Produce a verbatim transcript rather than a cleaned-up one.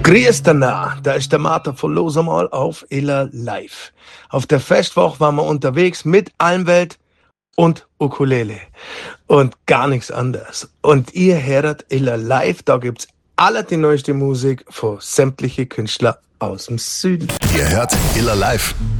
Grüß danach, da ist der Martha von Los einmal auf Iller Live. Auf der Festwoche waren wir unterwegs mit Almwelt und Ukulele und gar nichts anderes. Und ihr hört Iller Live, da gibt's alle die neueste Musik von sämtliche Künstler aus dem Süden. Ihr hört Iller Live.